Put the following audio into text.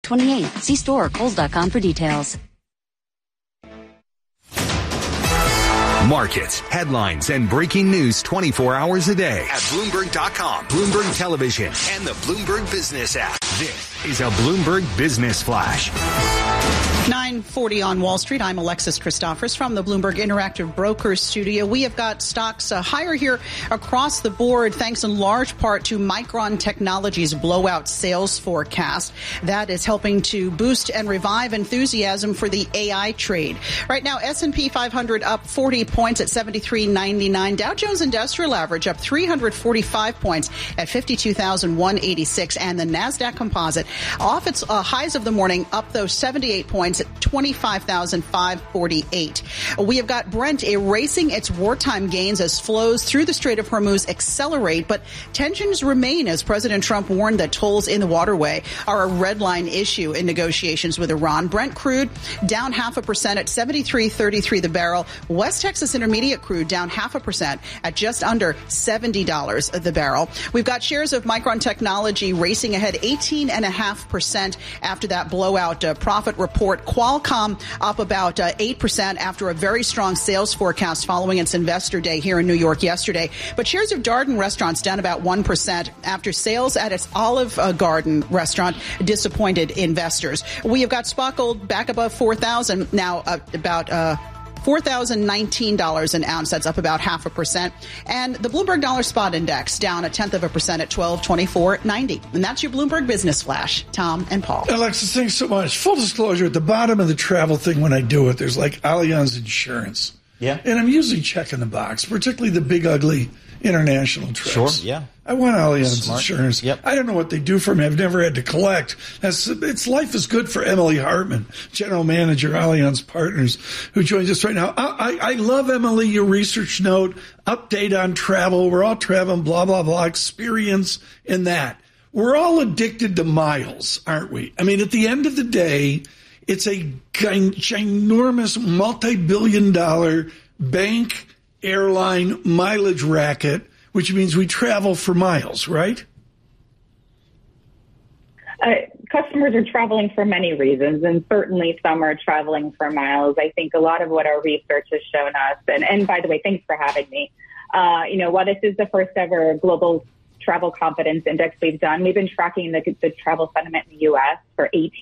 28. See store or Kohl's.com for details. Markets, headlines, and breaking news 24 hours a day at Bloomberg.com, Bloomberg Television, and the Bloomberg Business app. This is a Bloomberg Business Flash. 9:40 on Wall Street. I'm Alexis Christophers from the Bloomberg Interactive Brokers studio. We have got stocks higher here across the board, thanks in large part to Micron Technology's blowout sales forecast. That is helping to boost and revive enthusiasm for the AI trade. Right now, S&P 500 up 40 points at 73.99. Dow Jones Industrial Average up 345 points at 52,186. And the NASDAQ Composite off its highs of the morning, up those 78 points at 25,548. We have got Brent erasing its wartime gains as flows through the Strait of Hormuz accelerate, but tensions remain as President Trump warned that tolls in the waterway are a red line issue in negotiations with Iran. Brent crude down 0.5% at 73.33 the barrel. West Texas Intermediate crude down 0.5% at just under $70 the barrel. We've got shares of Micron Technology racing ahead 18.5% after that blowout profit report. Qualcomm up about 8% after a very strong sales forecast following its investor day here in New York yesterday. But shares of Darden Restaurants down about 1% after sales at its Olive Garden restaurant disappointed investors. We have got spot gold back above 4,000 now, about $4,019 an ounce. That's up about 0.5%. And the Bloomberg Dollar Spot Index down 0.1% at 1224.90. And that's your Bloomberg Business Flash. Tom and Paul. Alexis, thanks so much. Full disclosure, at the bottom of the travel thing when I do it, there's like Allianz Insurance. Yeah. And I'm usually checking the box, particularly the big, ugly international trips. Sure, yeah. I want Allianz Smart. Insurance. Yep. I don't know what they do for me. I've never had to collect. It's life is good for Emily Hartman, General Manager, Allianz Partners, who joins us right now. I love, Emily, your research note, update on travel. We're all traveling, blah, blah, blah, experience in that. We're all addicted to miles, aren't we? I mean, at the end of the day, it's a ginormous multi-billion-dollar bank airline mileage racket, which means we travel for miles, right? Customers are traveling for many reasons, and certainly some are traveling for miles. I think a lot of what our research has shown us, and by the way, thanks for having me. While this is the first ever global travel confidence index we've done, we've been tracking the travel sentiment in the U.S. for 18